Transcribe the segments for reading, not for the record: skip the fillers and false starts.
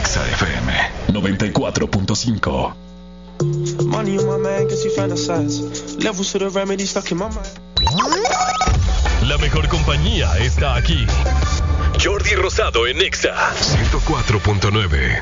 Exa FM 94.5. Money on my mind, guess you fantasize. Levels to the remedy stuck in my mind. La mejor compañía está aquí. Jordi Rosado en Exa 104.9.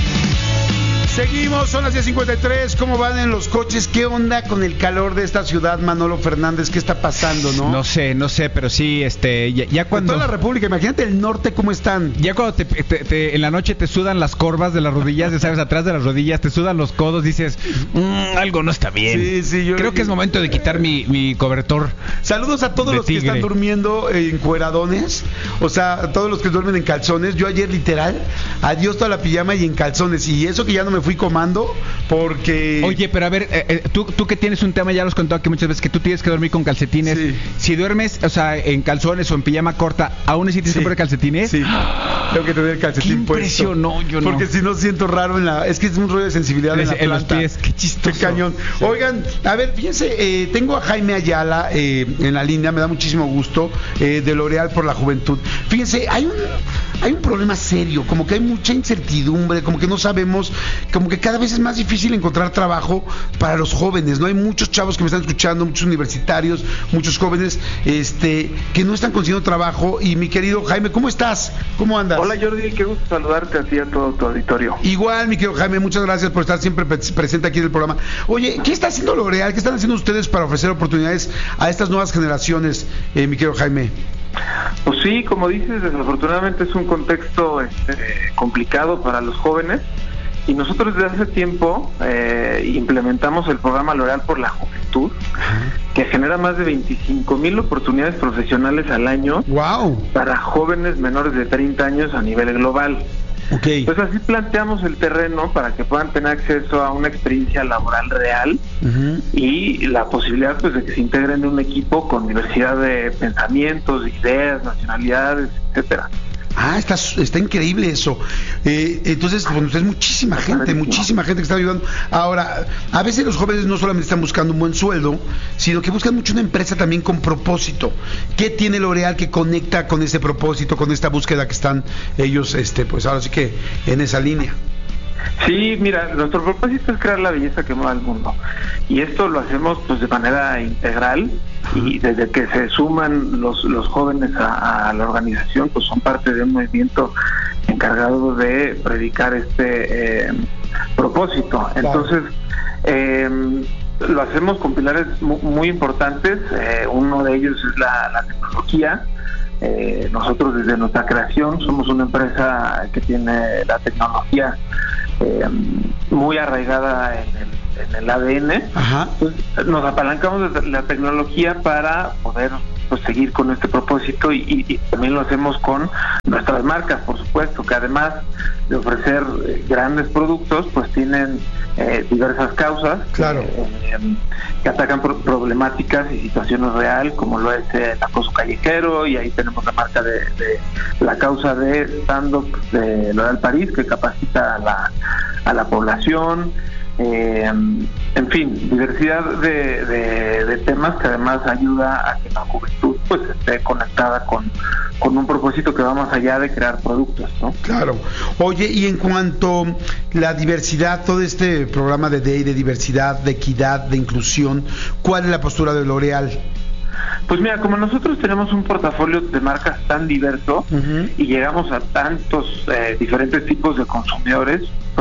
Seguimos, son las 10:53. ¿Cómo van en los coches? ¿Qué onda con el calor de esta ciudad, Manolo Fernández? ¿Qué está pasando, no? No sé, pero sí, ya cuando... En toda la República, imagínate el norte, ¿cómo están? Ya cuando en la noche te sudan las corvas de las rodillas, ya sabes, atrás de las rodillas, te sudan los codos, dices, algo no está bien. Sí, yo creo que es momento de quitar mi cobertor. Saludos a todos los que están durmiendo en cueradones, o sea, a todos los que duermen en calzones. Yo ayer, literal, adiós toda la pijama y en calzones, y eso que ya no me fui comando, porque... Oye, pero a ver, tú que tienes un tema, ya los contado aquí muchas veces, que tú tienes que dormir con calcetines. Sí. Si duermes, o sea, en calzones o en pijama corta, ¿aún así tienes que poner calcetines? Sí, tengo que tener calcetín puesto. No, yo no. Porque si no siento raro es que es un rollo de sensibilidad en la planta. Los pies, qué chistoso. Qué cañón. Sí. Oigan, a ver, fíjense, tengo a Jaime Ayala en la línea, me da muchísimo gusto, de L'Oréal por la Juventud. Fíjense, hay un problema serio, como que hay mucha incertidumbre, como que no sabemos, como que cada vez es más difícil encontrar trabajo para los jóvenes, ¿no? Hay muchos chavos que me están escuchando, muchos universitarios, muchos jóvenes, que no están consiguiendo trabajo. Y mi querido Jaime, ¿cómo estás? ¿Cómo andas? Hola Jordi, qué gusto saludarte a ti y a todo tu auditorio. Igual, mi querido Jaime, muchas gracias por estar siempre presente aquí en el programa. Oye, ¿qué está haciendo L'Oréal? ¿Qué están haciendo ustedes para ofrecer oportunidades a estas nuevas generaciones, mi querido Jaime? Pues sí, como dices, desafortunadamente es un contexto complicado para los jóvenes, y nosotros desde hace tiempo implementamos el programa L'Oréal por la Juventud, que genera más de 25,000 oportunidades profesionales al año. ¡Wow! Para jóvenes menores de 30 años a nivel global. Okay. Pues así planteamos el terreno para que puedan tener acceso a una experiencia laboral real, y la posibilidad, pues, de que se integren en un equipo con diversidad de pensamientos, ideas, nacionalidades, etcétera. Está increíble eso. Entonces, bueno, es muchísima gente que está ayudando. Ahora, a veces los jóvenes no solamente están buscando un buen sueldo, sino que buscan mucho una empresa también con propósito. ¿Qué tiene L'Oréal que conecta con ese propósito, con esta búsqueda que están ellos, pues ahora sí que en esa línea? Sí, mira, nuestro propósito es crear la belleza que mueva al mundo, y esto lo hacemos, pues, de manera integral, y desde que se suman los jóvenes a la organización, pues son parte de un movimiento encargado de predicar este propósito. Entonces, lo hacemos con pilares muy importantes. Uno de ellos es la tecnología. Nosotros, desde nuestra creación, somos una empresa que tiene la tecnología muy arraigada en el ADN. Pues, nos apalancamos de la tecnología para poder, pues, seguir con este propósito, y también lo hacemos con nuestras marcas, por supuesto, que además de ofrecer grandes productos, pues tienen diversas causas. Claro. Que atacan problemáticas y situaciones reales, como lo es el acoso callejero, y ahí tenemos la marca de la causa de stand-up de L'Oréal París, que capacita a la población. En fin, diversidad de temas que además ayuda a que la juventud, pues, esté conectada con un propósito que va más allá de crear productos, ¿no? Claro. Oye, y en cuanto a la diversidad, todo este programa de diversidad, de equidad, de inclusión, ¿cuál es la postura de L'Oréal? Pues mira, como nosotros tenemos un portafolio de marcas tan diverso, y llegamos a tantos diferentes tipos de consumidores, pues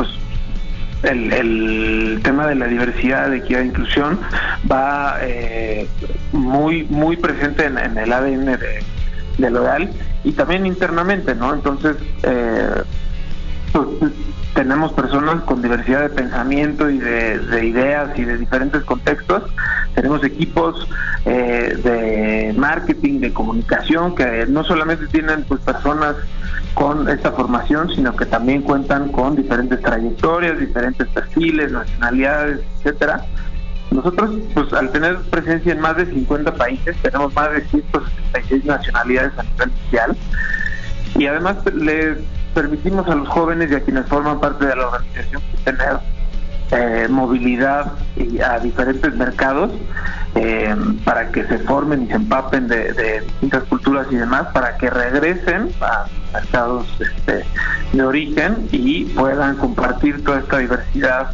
el tema de la diversidad, de equidad e inclusión va muy presente en el ADN de L'Oréal, y también internamente, ¿no? Entonces, pues, tenemos personas con diversidad de pensamiento y de ideas y de diferentes contextos. Tenemos equipos de marketing, de comunicación, que no solamente tienen, pues, personas con esta formación, sino que también cuentan con diferentes trayectorias, diferentes perfiles, nacionalidades, etcétera. Nosotros, pues, al tener presencia en más de 50 países, tenemos más de 176 nacionalidades a nivel mundial, y además les permitimos a los jóvenes y a quienes forman parte de la organización tener movilidad a diferentes mercados para que se formen y se empapen de distintas culturas y demás, para que regresen a mercados de origen y puedan compartir toda esta diversidad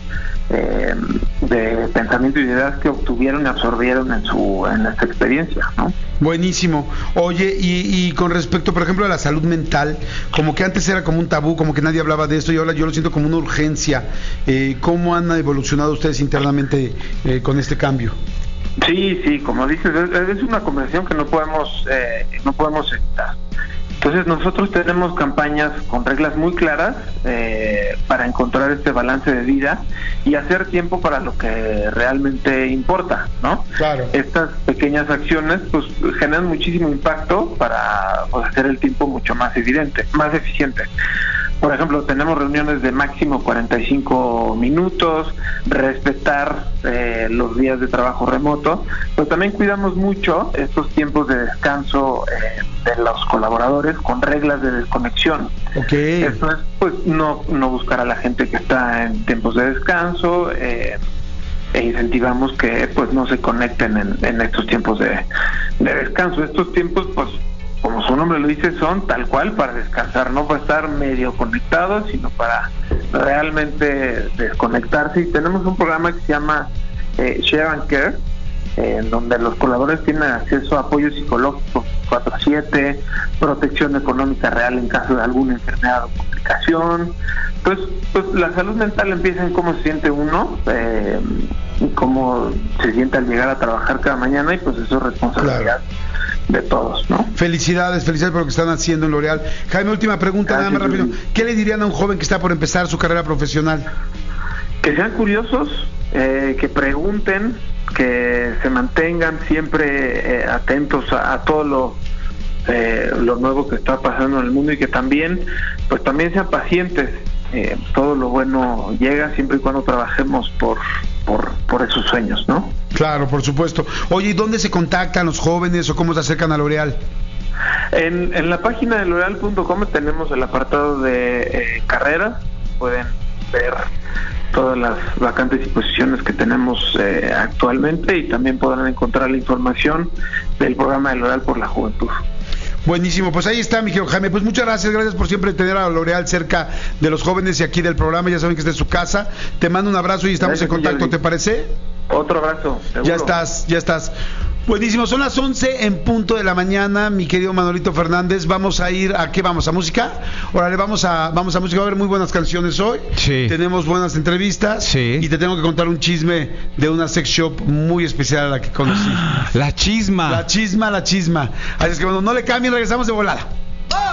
de pensamiento y de ideas que obtuvieron y absorbieron en esta experiencia, ¿no? Buenísimo. Oye, y con respecto, por ejemplo, a la salud mental, como que antes era como un tabú, como que nadie hablaba de esto, y ahora yo lo siento como una urgencia. ¿Cómo han evolucionado ustedes internamente con este cambio? Sí, como dices, es una conversación que no podemos evitar. Entonces nosotros tenemos campañas con reglas muy claras para encontrar este balance de vida y hacer tiempo para lo que realmente importa, ¿no? Claro. Estas pequeñas acciones pues generan muchísimo impacto para hacer el tiempo mucho más evidente, más eficiente. Por ejemplo, tenemos reuniones de máximo 45 minutos, respetar los días de trabajo remoto, pero también cuidamos mucho estos tiempos de descanso de los colaboradores con reglas de desconexión. Okay. Esto es, pues, no buscar a la gente que está en tiempos de descanso, e incentivamos que pues no se conecten en estos tiempos de descanso. Estos tiempos, pues, como su nombre lo dice, son tal cual para descansar, no para estar medio conectados, sino para realmente desconectarse. Y tenemos un programa que se llama Share and Care, en donde los colaboradores tienen acceso a apoyo psicológico 24/7, protección económica real en caso de alguna enfermedad o complicación. Pues la salud mental empieza en cómo se siente uno, y cómo se siente al llegar a trabajar cada mañana, y pues eso es responsabilidad. Claro. De todos, ¿no? Felicidades por lo que están haciendo en L'Oréal. Jaime, última pregunta, nada más rápido. ¿Qué le dirían a un joven que está por empezar su carrera profesional? Que sean curiosos, que pregunten, que se mantengan siempre atentos a todo lo nuevo que está pasando en el mundo, y que también sean pacientes. Todo lo bueno llega siempre y cuando trabajemos por esos sueños, ¿no? Claro, por supuesto. Oye, ¿y dónde se contactan los jóvenes o cómo se acercan a L'Oréal? En la página de L'Oréal.com tenemos el apartado de carreras. Pueden ver todas las vacantes y posiciones que tenemos actualmente, y también podrán encontrar la información del programa de L'Oréal por la Juventud. Buenísimo, pues ahí está, mi querido Jaime. Pues muchas gracias por siempre tener a L'Oréal cerca de los jóvenes y aquí del programa. Ya saben que está en su casa. Te mando un abrazo y estamos en contacto, ¿te parece? Otro abrazo, seguro. Ya estás. Buenísimo, son las 11 en punto de la mañana, mi querido Manolito Fernández. Vamos a ir ¿a qué vamos? ¿A música? Órale, vamos a música. Va a haber muy buenas canciones hoy. Sí. Tenemos buenas entrevistas. Sí. Y te tengo que contar un chisme de una sex shop muy especial a la que conocí. La chisma. La chisma. Así es que bueno, no le cambien, regresamos de volada.